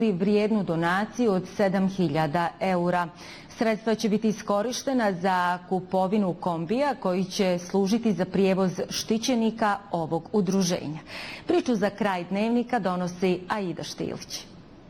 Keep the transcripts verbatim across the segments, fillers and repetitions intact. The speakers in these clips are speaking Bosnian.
vrijednu donaciju od sedam hiljada eura. Sredstva će biti iskorištena za kupovinu kombija koji će služiti za prijevoz štićenika ovog udruženja. Priču za kraj dnevnika donosi Aida Štilić.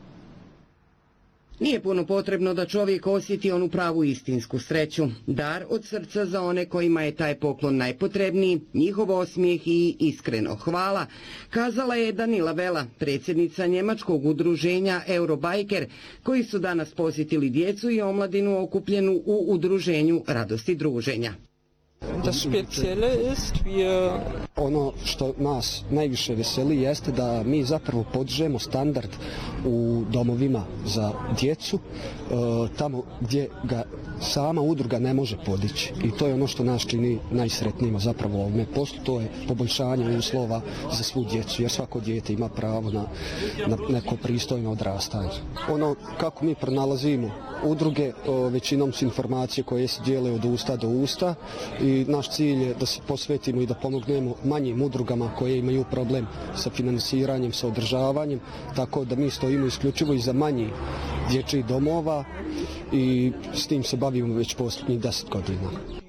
Nije puno potrebno da čovjek osjeti onu pravu istinsku sreću. Dar od srca za one kojima je taj poklon najpotrebniji, njihov osmijeh i iskreno hvala, kazala je Danila Vela, predsjednica njemačkog udruženja Eurobajker, koji su danas posjetili djecu i omladinu okupljenu u udruženju Radosti druženja. Das Spezielle ist, wir... Ono što nas najviše veseli jeste da mi zapravo podižemo standard u domovima za djecu, tamo gdje ga sama udruga ne može podići. I to je ono što nas čini najsretnijima zapravo u ovome poslu, to je poboljšanje uslova za svu djecu, jer svako dijete ima pravo na, na neko pristojno odrastanje. Ono kako mi pronalazimo udruge, većinom su informacije koje se dijele od usta do usta i naš cilj je da se posvetimo i da pomognemo manjim udrugama koje imaju problem sa finansiranjem, sa održavanjem, tako da mi stojimo isključivo iza manjih dječjih domova i s tim se bavimo već posljednjih deset godina.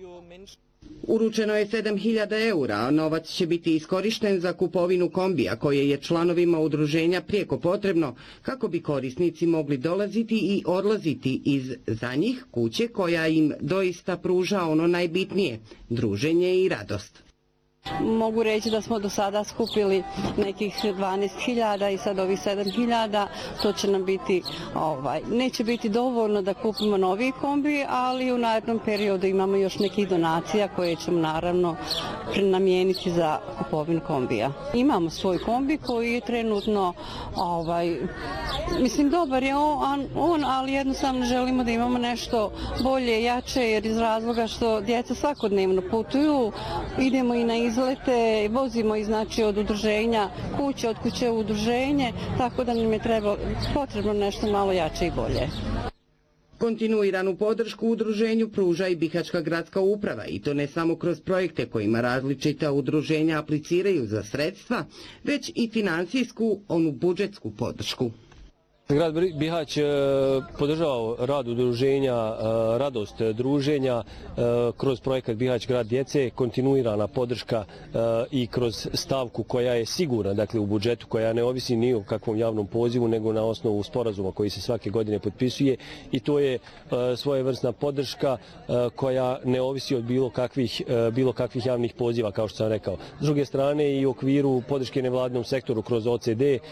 Uručeno je sedam hiljada eura, a novac će biti iskorišten za kupovinu kombija koje je članovima udruženja prijeko potrebno kako bi korisnici mogli dolaziti i odlaziti iz za njih kuće koja im doista pruža ono najbitnije, druženje i radost. Mogu reći da smo do sada skupili nekih dvanaest hiljada i sad ovih sedam hiljada, to će nam biti, ovaj, neće biti dovoljno da kupimo novi kombi, ali u narednom periodu imamo još nekih donacija koje ćemo naravno prenamijeniti za kupovinu kombija. Imamo svoj kombi koji je trenutno, ovaj, mislim dobar je on, on, ali jednostavno želimo da imamo nešto bolje, jače, jer iz razloga što djeca svakodnevno putuju, idemo i na izlete, vozimo i znači od udruženja kuće, od kuće u udruženje, tako da nam je treba, potrebno nešto malo jače i bolje. Kontinuiranu podršku udruženju pruža i Bihaćka gradska uprava i to ne samo kroz projekte kojima različita udruženja apliciraju za sredstva, već i financijsku, onu budžetsku podršku. Grad Bihać podržava rad udruženja Radost druženja kroz projekat Bihać grad djece, kontinuirana podrška i kroz stavku koja je sigurna, dakle u budžetu, koja ne ovisi ni o kakvom javnom pozivu, nego na osnovu sporazuma koji se svake godine potpisuje i to je svojevrsna podrška koja ne ovisi od bilo kakvih, bilo kakvih javnih poziva, kao što sam rekao. S druge strane i u okviru podrške nevladinom sektoru kroz O C D,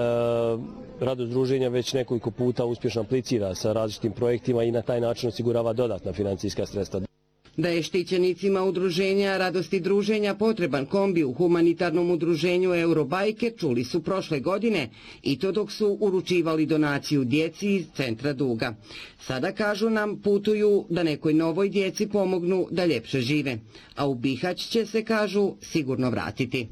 Radost druženja već nekoliko puta uspješno aplicira sa različitim projektima i na taj način osigurava dodatna financijska sredstva. Da je štićenicima udruženja Radosti druženja potreban kombi u humanitarnom udruženju Eurobajker čuli su prošle godine i to dok su uručivali donaciju djeci iz centra Duga. Sada kažu nam putuju da nekoj novoj djeci pomognu da ljepše žive, a u Bihać će se, kažu, sigurno vratiti.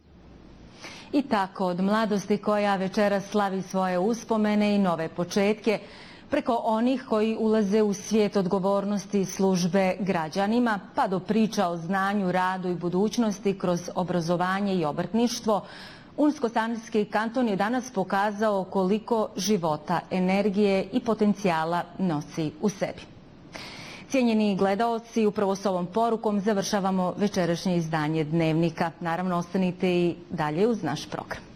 I tako od mladosti koja večeras slavi svoje uspomene i nove početke, preko onih koji ulaze u svijet odgovornosti službe građanima, pa do priča o znanju, radu i budućnosti kroz obrazovanje i obrtništvo, Unsko-Sandarski kanton je danas pokazao koliko života, energije i potencijala nosi u sebi. Cijenjeni gledaoci, upravo s ovom porukom završavamo večerašnje izdanje Dnevnika. Naravno, ostanite i dalje uz naš program.